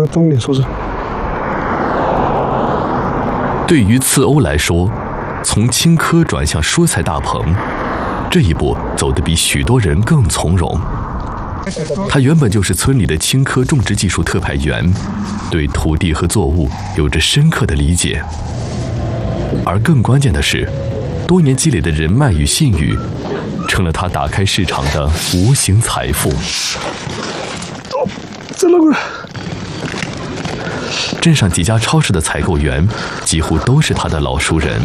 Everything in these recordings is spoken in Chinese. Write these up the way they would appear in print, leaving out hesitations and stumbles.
对于刺鸥来说，从青稞转向蔬菜大棚，这一步走得比许多人更从容。他原本就是村里的青稞种植技术特派员，对土地和作物有着深刻的理解。而更关键的是，多年积累的人脉与信誉，成了他打开市场的无形财富。镇上几家超市的采购员几乎都是他的老熟人。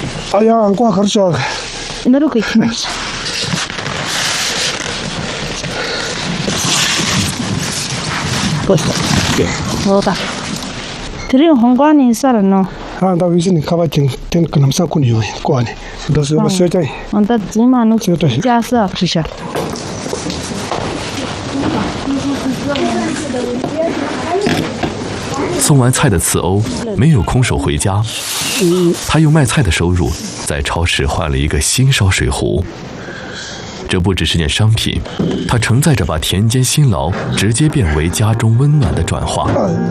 送完菜的刺鸥没有空手回家，他用卖菜的收入在超市换了一个新烧水壶。这不只是件商品，它承载着把田间辛劳直接变为家中温暖的转化。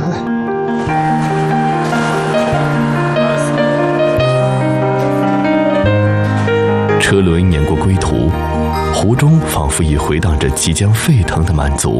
车轮碾过归途，湖中仿佛已回荡着即将沸腾的满足。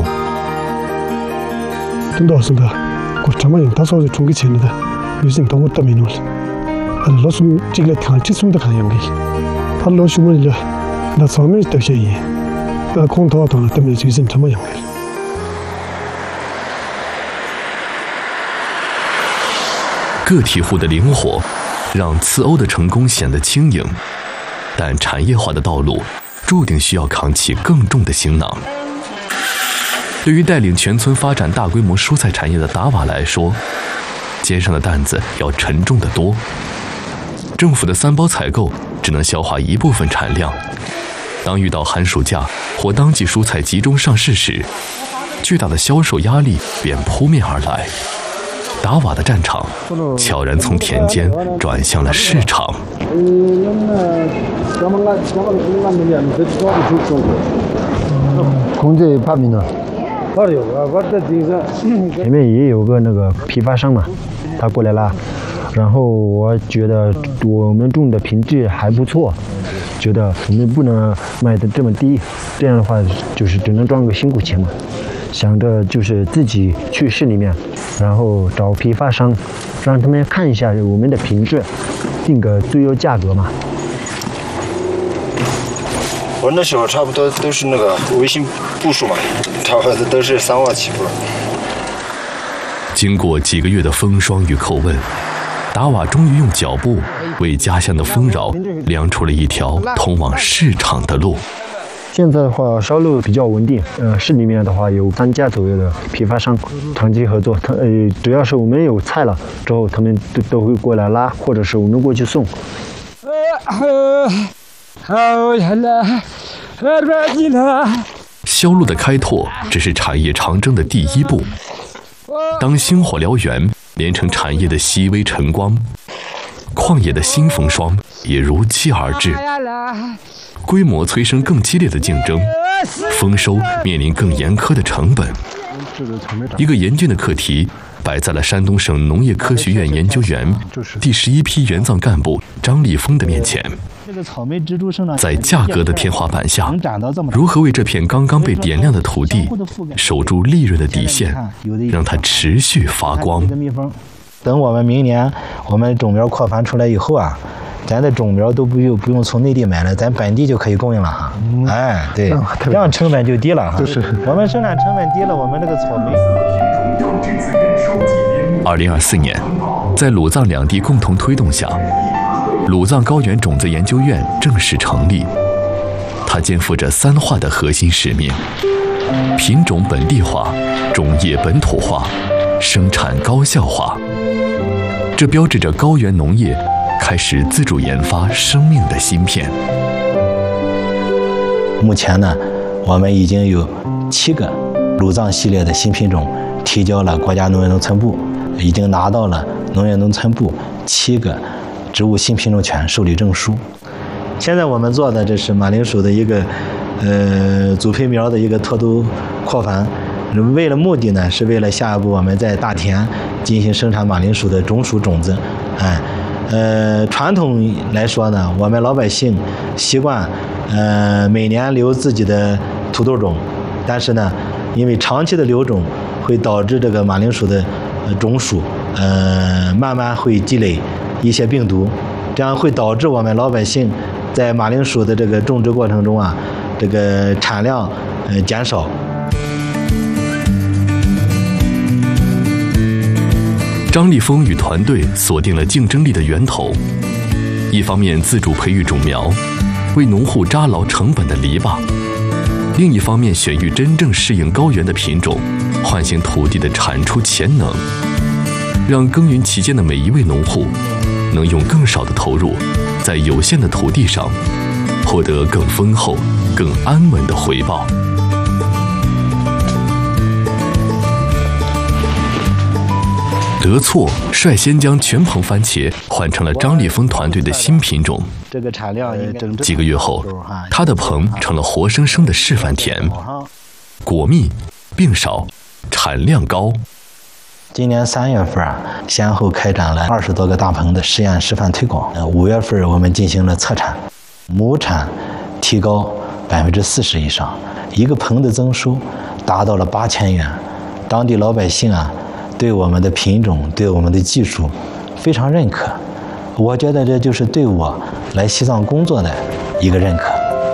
个体户的灵活，让刺鸥的成功显得轻盈，但产业化的道路注定需要扛起更重的行囊。对于带领全村发展大规模蔬菜产业的达瓦来说，肩上的担子要沉重得多。政府的3包采购只能消化一部分产量，当遇到寒暑假或当季蔬菜集中上市时，巨大的销售压力便扑面而来。达瓦的战场悄然从田间转向了市场。 前面也有个那个批发商嘛，他过来拉，然后我觉得我们种的品质还不错，觉得我们不能卖的这么低，这样的话就是只能赚个辛苦钱嘛。想着就是自己去市里面，然后找批发商，让他们看一下我们的品质，定个最优价格嘛。 我那时候差不多都是那个微信步数嘛，差不多都是3万起步。 经过几个月的风霜与叩问，达瓦终于用脚步为家乡的丰饶量出了一条通往市场的路。 现在的话，销路比较稳定。市里面的话有3家左右的批发商长期合作。只要是我们有菜了之后，他们都会过来拉，或者是我们过去送。 销路的开拓只是产业长征的第一步。当星火燎原连成产业的熹微晨光，旷野的新风霜也如期而至。规模催生更激烈的竞争，丰收面临更严苛的成本。一个严峻的课题摆在了山东省农业科学院研究员第11批援藏干部张立峰的面前。在价格的天花板下，如何为这片刚刚被点亮的土地守住利润的底线，让它持续发光？ 等我们明年我们种苗扩繁出来以后啊，咱的种苗都不用从内地买了，咱本地就可以供应了哈。哎，对，这样成本就低了哈。我们生产成本低了，我们这个草莓。 2024年，在鲁藏两地共同推动下，鲁藏高原种子研究院正式成立。它肩负着3化的核心使命：品种本地化、种业本土化、生产高效化。这标志着高原农业开始自主研发生命的芯片。 目前呢，我们已经有7个鲁藏系列的新品种提交了国家农业农村部，已经拿到了农业农村部7个植物新品种权受理证书。现在我们做的这是马铃薯的一个组胚苗的一个脱兜扩繁， 为了目的呢，是为了下一步我们在大田进行生产马铃薯的种薯种子。传统来说呢，我们老百姓习惯每年留自己的土豆种，但是呢，因为长期的留种会导致这个马铃薯的种薯慢慢会积累一些病毒，这样会导致我们老百姓在马铃薯的这个种植过程中啊，这个产量减少。 张立峰与团队锁定了竞争力的源头，一方面自主培育种苗，为农户扎牢成本的篱笆；另一方面选育真正适应高原的品种，唤醒土地的产出潜能，让耕耘其间的每一位农户能用更少的投入，在有限的土地上获得更丰厚、更安稳的回报。德措率先将全棚番茄换成了张立峰团队的新品种。 这个产量几个月后，他的棚成了活生生的示范田，果密、病少、产量高。 今年3月份先后开展了20多个大棚的实验示范推广。5月份我们进行了测产，亩产提高40%以上，一个棚的增收达到了8000元。当地老百姓对我们的品种、对我们的技术非常认可，我觉得这就是对我来西藏工作的一个认可。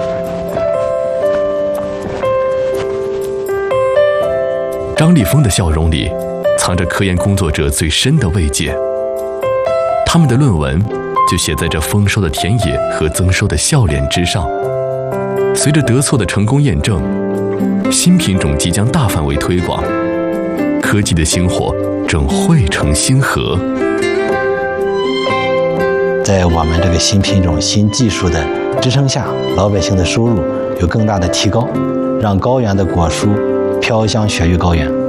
张立峰的笑容里藏着科研工作者最深的慰藉，他们的论文就写在这丰收的田野和增收的笑脸之上。随着德措的成功验证，新品种即将大范围推广，科技的星火正汇成星河。 在我们这个新品种、新技术的支撑下，老百姓的收入有更大的提高，让高原的果蔬飘香雪域高原。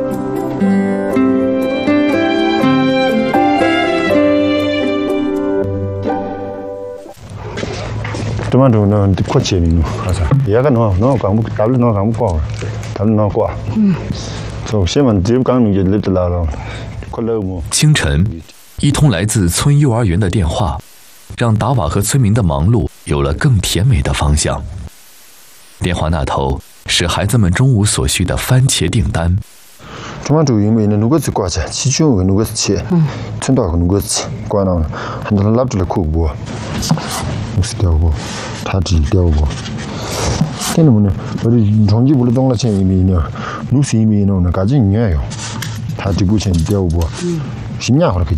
这么多呢，快切呢，好像也个孬讲不，打不孬讲不过，打不孬过。走，先问只有讲你就来得了，快乐么？ 清晨，一通来自村幼儿园的电话，让达瓦和村民的忙碌有了更甜美的方向。电话那头是孩子们中午所需的番茄订单。 这么主因为呢，如果是挂起，其中如果是切，村道如果是挂上，很多人拉住了口不，不是掉过，他只掉过。但是呢，我这长期不能当了钱一米呢，如是一米呢，那赶紧你哟，他这部钱掉过，10年好了可以。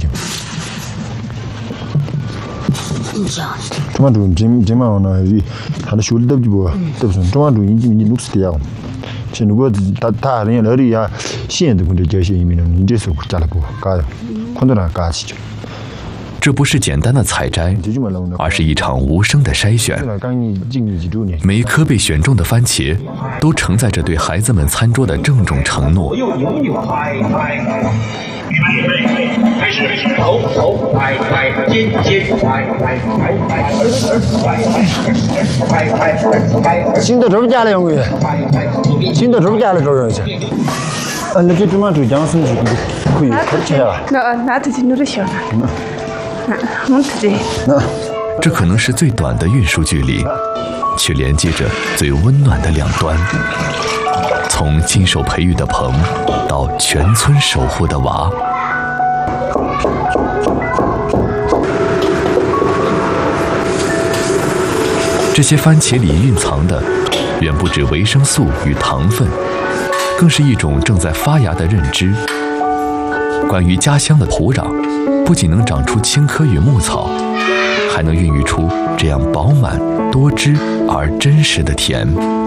这么主这么呢，他的手里都不，都不是这么主因为如是掉。如果他人家那里现在这些移民呢，你这时候加了不加，看到哪加起就。 这不是简单的采摘，而是一场无声的筛选。每一颗被选中的番茄，都承载着对孩子们餐桌的郑重承诺。 开始，头，来，肩， 新的这不加了用的，新的这不加了多少钱？那这他妈就讲是可以吃了。 那这就那小了。 这可能是最短的运输距离，却连接着最温暖的两端。从亲手培育的棚，到全村守护的娃。这些番茄里蕴藏的，远不止维生素与糖分，更是一种正在发芽的认知。关于家乡的土壤，不仅能长出青稞与牧草，还能孕育出这样饱满、多汁而真实的甜。